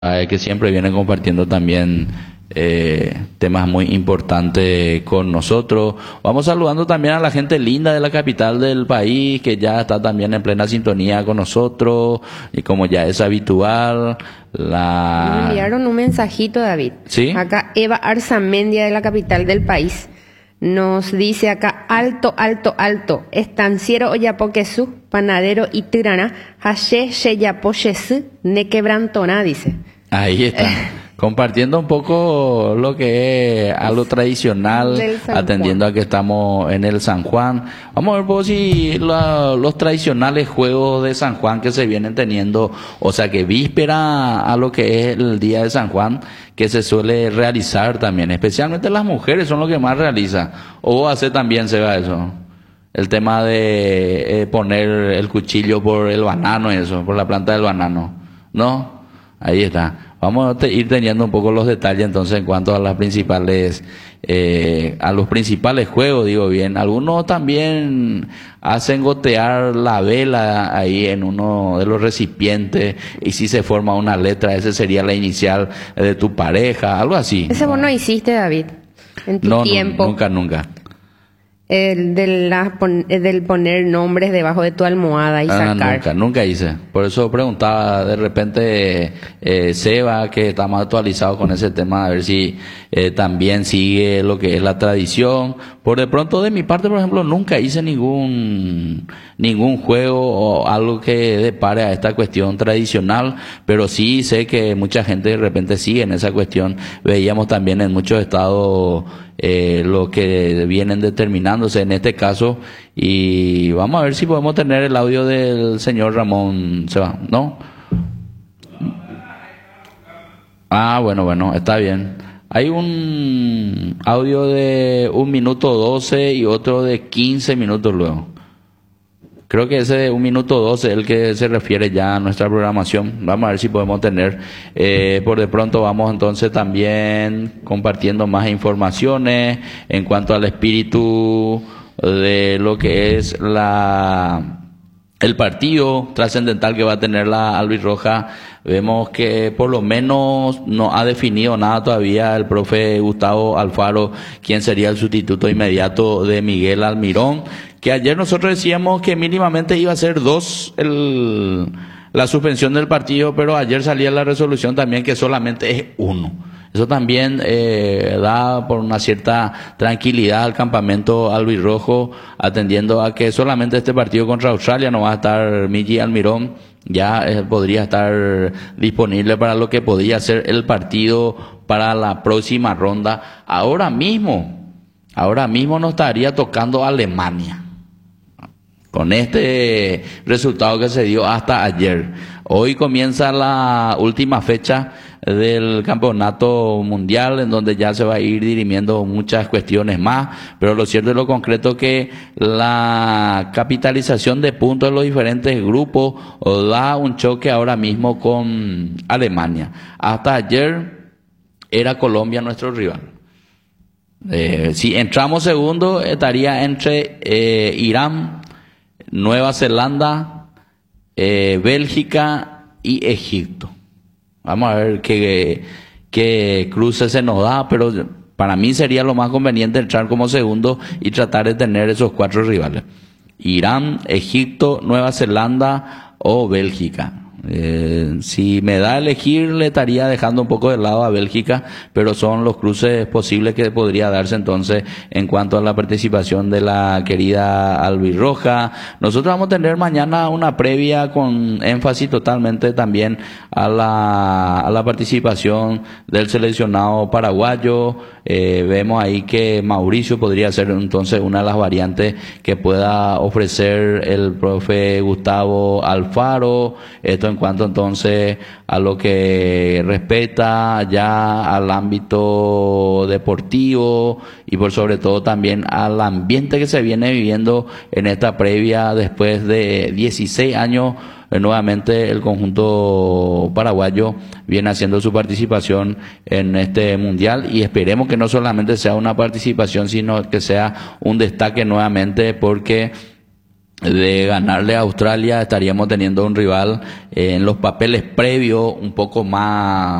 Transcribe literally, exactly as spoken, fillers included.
eh, que siempre viene compartiendo también eh, temas muy importantes con nosotros. Vamos saludando también a la gente linda de la capital del país, que ya está también en plena sintonía con nosotros, y como ya es habitual, la... Me enviaron un mensajito, David. ¿Sí? Acá Eva Arzamendia, de la capital del país, nos dice acá: alto, alto, alto, estanciero Oyapoquesú, panadero y tirana, hashe sheyapochesu, ne quebrantona, dice. Ahí está, compartiendo un poco lo que es algo tradicional, atendiendo a que estamos en el San Juan. Vamos a ver pues, si la, los tradicionales juegos de San Juan que se vienen teniendo, o sea que víspera a lo que es el día de San Juan, que se suele realizar también, especialmente las mujeres son los que más realizan. O hace también se va eso, el tema de eh, poner el cuchillo por el banano, eso, por la planta del banano, ¿no? Ahí está. Vamos a ir teniendo un poco los detalles entonces en cuanto a las principales, eh, a los principales juegos, digo bien. Algunos también hacen gotear la vela ahí en uno de los recipientes, y si se forma una letra, esa sería la inicial de tu pareja, algo así. Ese vos no hiciste, David, en tu No, tiempo. No, nunca, nunca. El de la, pon- el del poner nombres debajo de tu almohada y Ah, sacar. nunca, nunca hice. Por eso preguntaba de repente eh, Seba, que está más actualizado con ese tema, a ver si eh, también sigue lo que es la tradición. Por de pronto, de mi parte, por ejemplo, nunca hice ningún ningún juego o algo que depare a esta cuestión tradicional, pero sí sé que mucha gente de repente sigue en esa cuestión. Veíamos también en muchos estados eh, lo que vienen determinándose en este caso, y vamos a ver si podemos tener el audio del señor Ramón Seba, ¿no? Ah, bueno, bueno, está bien. Hay un audio de un minuto doce y otro de quince minutos luego. Creo que ese de un minuto doce es el que se refiere ya a nuestra programación. Vamos a ver si podemos tener. Eh, por de pronto vamos entonces también compartiendo más informaciones en cuanto al espíritu de lo que es la el partido trascendental que va a tener la albirroja. Vemos que por lo menos no ha definido nada todavía el profe Gustavo Alfaro, quién sería el sustituto inmediato de Miguel Almirón, que ayer nosotros decíamos que mínimamente iba a ser dos el, la suspensión del partido, pero ayer salía la resolución también que solamente es uno. Eso también eh, da por una cierta tranquilidad al campamento albirrojo, atendiendo a que solamente este partido contra Australia no va a estar Miguel Almirón, ya eh, podría estar disponible para lo que podría ser el partido para la próxima ronda. Ahora mismo, ahora mismo nos estaría tocando Alemania, con este resultado que se dio hasta ayer. Hoy comienza la última fecha del campeonato mundial, en donde ya se va a ir dirimiendo muchas cuestiones más, pero lo cierto y lo concreto que la capitalización de puntos de los diferentes grupos da un choque ahora mismo con Alemania. Hasta ayer era Colombia nuestro rival. Eh, si entramos segundo, estaría entre eh, Irán, Nueva Zelanda, eh, Bélgica y Egipto. Vamos a ver qué, qué cruce se nos da, pero para mí sería lo más conveniente entrar como segundo y tratar de tener esos cuatro rivales: Irán, Egipto, Nueva Zelanda o Bélgica. Eh, si me da a elegir, le estaría dejando un poco de lado a Bélgica, pero son los cruces posibles que podría darse entonces en cuanto a la participación de la querida albirroja. Nosotros vamos a tener mañana una previa con énfasis totalmente también a la, a la participación del seleccionado paraguayo. Eh, vemos ahí que Mauricio podría ser entonces una de las variantes que pueda ofrecer el profe Gustavo Alfaro. Esto en cuanto entonces a lo que respecta ya al ámbito deportivo y por sobre todo también al ambiente que se viene viviendo en esta previa después de dieciséis años. Eh, nuevamente el conjunto paraguayo viene haciendo su participación en este mundial, y esperemos que no solamente sea una participación, sino que sea un destaque nuevamente, porque de ganarle a Australia, estaríamos teniendo un rival eh, en los papeles previos un poco más